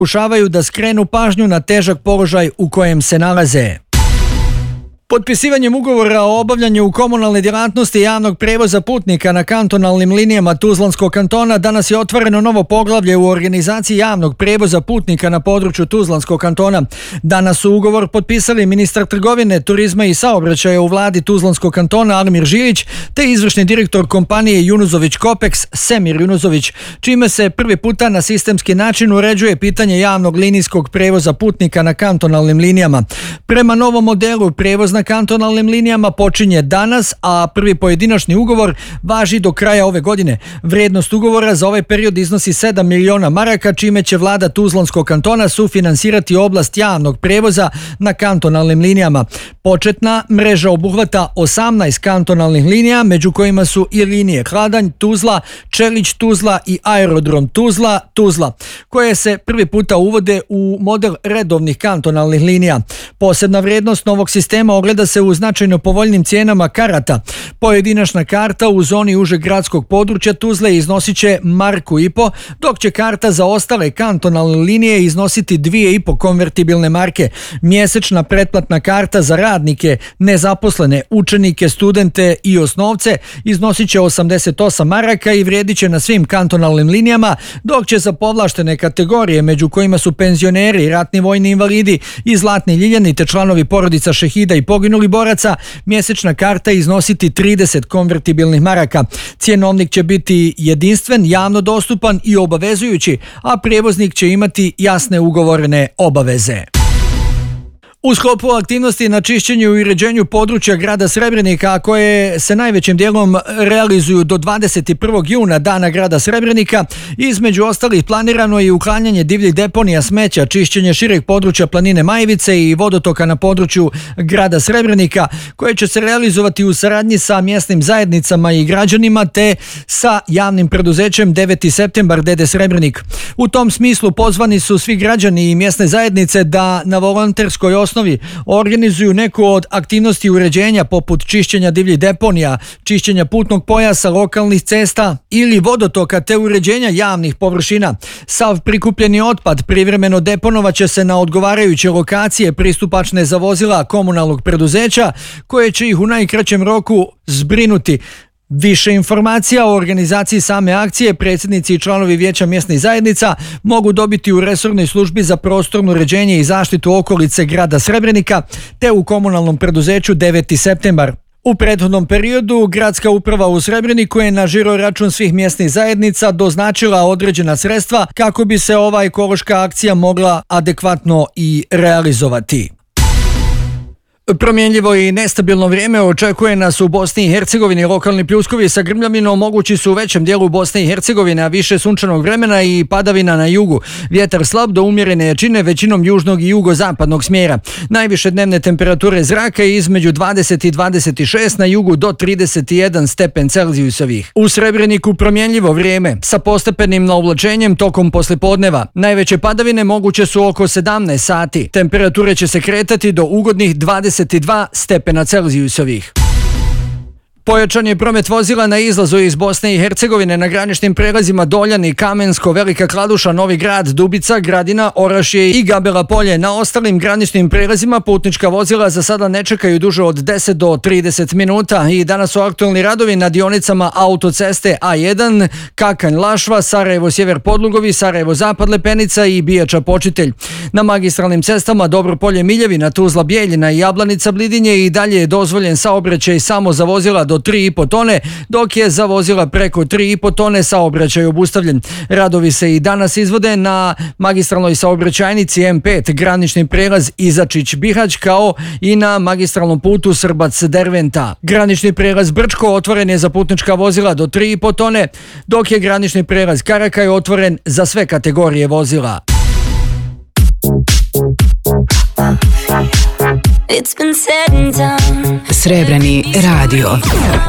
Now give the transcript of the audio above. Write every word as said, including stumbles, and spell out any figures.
pokušavaju da skrenu pažnju na težak položaj u kojem se nalaze. Potpisivanjem ugovora o obavljanju komunalne djelatnosti javnog prevoza putnika na kantonalnim linijama Tuzlanskog kantona danas je otvoreno novo poglavlje u organizaciji javnog prevoza putnika na području Tuzlanskog kantona. Danas su ugovor potpisali ministar trgovine, turizma i saobraćaja u vladi Tuzlanskog kantona Almir Žilić te izvršni direktor kompanije Junuzović Kopeks Semir Junuzović, čime se prvi puta na sistemski način uređuje pitanje javnog linijskog prevoza putnika na kantonalnim linijama. Prema novom modelu prevoz na kantonalnim linijama počinje danas, a prvi pojedinačni ugovor važi do kraja ove godine. Vrijednost ugovora za ovaj period iznosi sedam miliona maraka, čime će vlada Tuzlanskog kantona sufinansirati oblast javnog prevoza na kantonalnim linijama. Početna mreža obuhvata osamnaest kantonalnih linija, među kojima su i linije Kladanj, Tuzla, Čelić, Tuzla i aerodrom Tuzla, Tuzla, koje se prvi puta uvode u model redovnih kantonalnih linija. Posebna vrijednost novog sistema ogleda se u značajno povoljnim cijenama karata. Pojedinačna karta u zoni užeg gradskog područja Tuzle iznosit će marku i po, dok će karta za ostale kantonalne linije iznositi dvije i po konvertibilne marke. Mjesečna pretplatna karta za radnike, nezaposlene, učenike, studente i osnovce iznosit će osamdeset osam maraka i vrijedit će na svim kantonalnim linijama, dok će za povlaštene kategorije, među kojima su penzioneri, ratni vojni invalidi i zlatni ljiljani te članovi porodica šehida i poginuli boraca, mjesečna karta iznositi trideset konvertibilnih maraka. Cjenovnik će biti jedinstven, javno dostupan i obavezujući, a prijevoznik će imati jasne ugovorene obaveze. U sklopu aktivnosti na čišćenju i uređenju područja grada Srebrenika, koje se najvećim dijelom realizuju do dvadeset prvog juna, dana grada Srebrenika, između ostalih planirano je i uklanjanje divljih deponija smeća, čišćenje šireg područja planine Majevice i vodotoka na području grada Srebrenika, koje će se realizovati u saradnji sa mjesnim zajednicama i građanima te sa javnim preduzećem deveti septembar D D Srebrenik. U tom smislu pozvani su svi građani i mjesne zajednice da na volonterskoj osnovi osnovi organizuju neku od aktivnosti uređenja poput čišćenja divljih deponija, čišćenja putnog pojasa, lokalnih cesta ili vodotoka te uređenja javnih površina. Sav prikupljeni otpad privremeno deponovaće se na odgovarajuće lokacije pristupačne za vozila komunalnog preduzeća koje će ih u najkraćem roku zbrinuti. Više informacija o organizaciji same akcije predsjednici i članovi vijeća mjesnih zajednica mogu dobiti u resornoj službi za prostorno uređenje i zaštitu okolice grada Srebrenika te u komunalnom preduzeću deveti septembar. U prethodnom periodu gradska uprava u Srebreniku je na žiro račun svih mjesnih zajednica doznačila određena sredstva kako bi se ova ekološka akcija mogla adekvatno i realizovati. Promjenljivo i nestabilno vrijeme očekuje nas u Bosni i Hercegovini. Lokalni pljuskovi sa grmljavinom mogući su u većem dijelu Bosne i Hercegovine, a više sunčanog vremena i padavina na jugu. Vjetar slab do umjerene jačine, većinom južnog i jugozapadnog smjera. Najviše dnevne temperature zraka je između dvadeset i dvadeset šest, na jugu do trideset jedan stepen Celzijusovih. U Srebreniku promjenljivo vrijeme sa postepenim naoblačenjem tokom poslijepodneva. Najveće padavine moguće su oko sedamnaest sati. Temperature će se kretati do ugodnih dvadeset dva stepena Celzijusovih. Pojačan je promet vozila na izlazu iz Bosne i Hercegovine na graničnim prelazima Doljani, Kamensko, Velika Kladuša, Novi Grad, Dubica, Gradina, Orašje i Gabela Polje. Na ostalim graničnim prelazima putnička vozila za sada ne čekaju duže od deset do trideset minuta i danas su aktualni radovi na dionicama autoceste A jedan, Kakanj Lašva, Sarajevo Sjever Podlugovi, Sarajevo Zapad Lepenica i Bijača Počitelj. Na magistralnim cestama Dobropolje Miljevina, Tuzla Bijeljina i Jablanica Blidinje i dalje je dozvoljen saobraćaj samo za vozila do tri i po tone, dok je za vozila preko tri i po tone saobraćaj obustavljen. Radovi se i danas izvode na magistralnoj saobraćajnici M pet, granični prelaz Izačić-Bihać, kao i na magistralnom putu Srbac-Derventa. Granični prelaz Brčko otvoren je za putnička vozila do tri i po tone, dok je granični prelaz Karakaj otvoren za sve kategorije vozila. Srebreni radio.